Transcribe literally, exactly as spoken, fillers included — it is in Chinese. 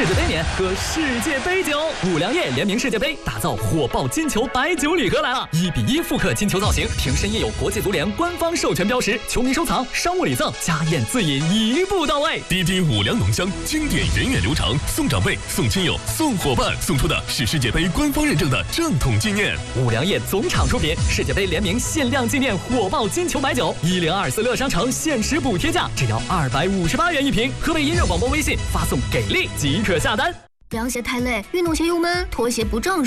世界杯年喝世界杯酒，五粮液联名世界杯，打造火爆金球白酒礼盒来了！一比一复刻金球造型，瓶身印有国际足联官方授权标识，球迷收藏、商务礼赠、家宴自饮一步到位。 滴滴五粮浓香，经典源远流长，送长辈、送亲友、送伙伴，送出的是世界杯官方认证的正统纪念。 五粮液总厂出品，世界杯联名限量纪念火爆金球白酒，一零二四乐商城限时补贴价只要二百五十八元一瓶。河北音热广播微信发送给力即可下单。 凉鞋太累，运动鞋又闷，拖鞋不正